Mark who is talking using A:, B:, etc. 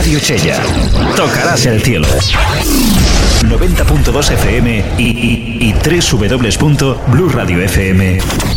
A: Radio Chella. Tocarás el cielo. 90.2 FM y www.blueradiofm.com.